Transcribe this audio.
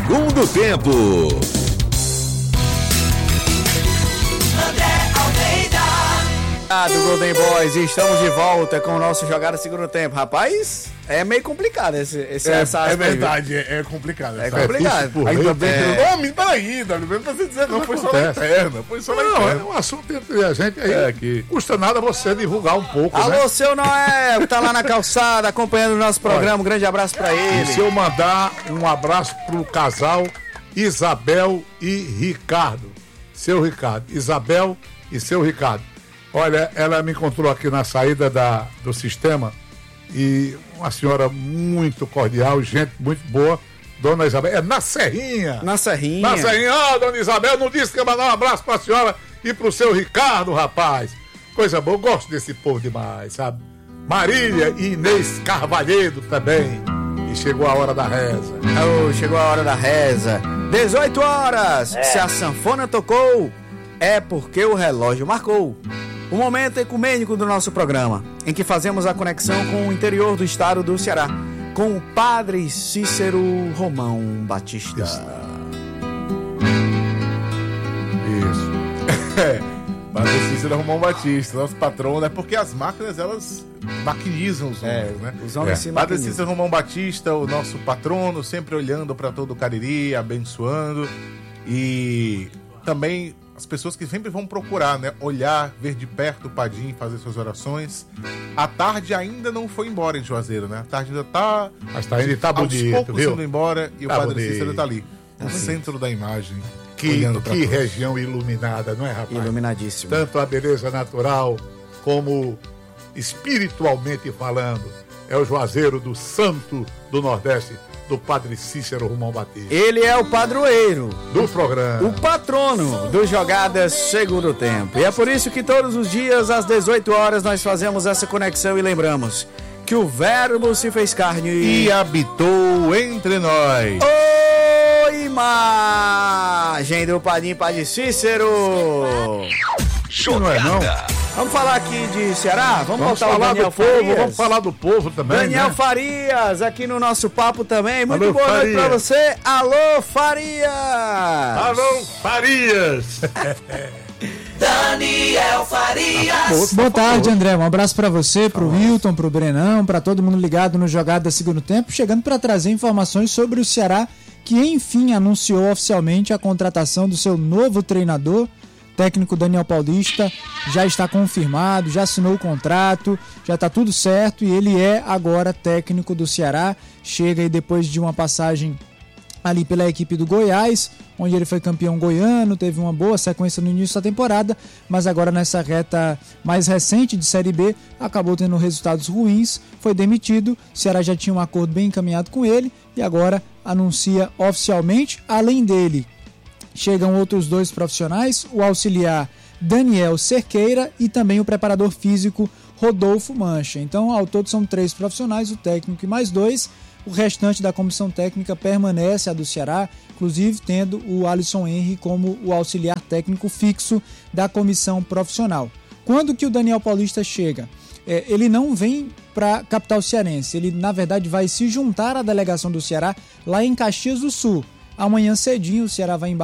Segundo tempo. Do Golden Boys, estamos de volta com o nosso Jogada Segundo Tempo. Rapaz, é meio complicado essa verdade, é complicado. É complicado. Ainda bem que peraí, não pra você dizer, não foi só na interna. Foi só na interna. É um assunto entre a gente aí. Que custa nada você divulgar um pouco. Alô, seu Noel, que tá lá na calçada acompanhando o nosso programa. Um grande abraço pra ele. E se eu mandar um abraço pro casal Isabel e Ricardo. Seu Ricardo. Isabel e seu Ricardo. Olha, ela me encontrou aqui na saída do sistema e uma senhora muito cordial, gente muito boa, Dona Isabel. É na Serrinha. Na Serrinha. Na Serrinha. Dona Isabel, não disse que ia mandar um abraço pra senhora e pro seu Ricardo, rapaz. Coisa boa, eu gosto desse povo demais, sabe? Marília e Inês Carvalhedo também. E chegou a hora da reza. Chegou a hora da reza. 18 horas. Se a sanfona tocou, é porque o relógio marcou. O momento ecumênico do nosso programa, em que fazemos a conexão com o interior do estado do Ceará, com o Padre Cícero Romão Batista. Isso. Padre Cícero Romão Batista, nosso patrão, né? Porque as máquinas, elas maquinizam os homens, né? Os homens se Padre maquinizam. Cícero Romão Batista, o nosso patrono, sempre olhando para todo o Cariri, abençoando. E também as pessoas que sempre vão procurar, né? Olhar, ver de perto o Padim, fazer suas orações. A tarde ainda não foi embora em Juazeiro, né? A tarde ainda tá... Mas tá indo, tá bonito, aos poucos viu? indo embora e Tá o Padre bonito. Cícero tá ali. No centro da imagem. Que olhando pra todos. região iluminada, não é, rapaz? Iluminadíssimo. Tanto a beleza natural como espiritualmente falando. É o Juazeiro do Santo do Nordeste, do Padre Cícero Romão Batista. Ele é o padroeiro, Do programa. o patrono do Jogadas Segundo Tempo. E é por isso que todos os dias, às 18 horas, nós fazemos essa conexão e lembramos que o Verbo se fez carne E habitou entre nós. imagem do Padim Padre Cícero. Não é não? Vamos falar aqui de Ceará? Vamos botar o falar Daniel do povo, Farias. vamos falar do povo também, Daniel né? Farias aqui no nosso papo também. Muito Alô, boa noite Farias. pra você. Alô, Farias. Alô, Farias! Daniel Farias. Boa tarde, André. Um abraço pra você, pro Wilton, pro Brenão, pra todo mundo ligado no Jogada Segundo Tempo, chegando pra trazer informações sobre o Ceará, que enfim anunciou oficialmente a contratação do seu novo treinador. Técnico Daniel Paulista já está confirmado, já assinou o contrato, já está tudo certo e ele é agora técnico do Ceará. Chega aí depois de uma passagem ali pela equipe do Goiás, onde ele foi campeão goiano, teve uma boa sequência no início da temporada, mas agora nessa reta mais recente de Série B, acabou tendo resultados ruins, foi demitido, o Ceará já tinha um acordo bem encaminhado com ele e agora anuncia oficialmente, além dele, chegam outros dois profissionais, o auxiliar Daniel Cerqueira e também o preparador físico Rodolfo Mancha. Então, ao todo são 3 profissionais, o técnico e mais 2. O restante da comissão técnica permanece a do Ceará, inclusive tendo o Alisson Henry como o auxiliar técnico fixo da comissão profissional. Quando que o Daniel Paulista chega? Ele não vem para a capital cearense, ele na verdade vai se juntar à delegação do Ceará lá em Caxias do Sul. Amanhã cedinho o Ceará vai embarcar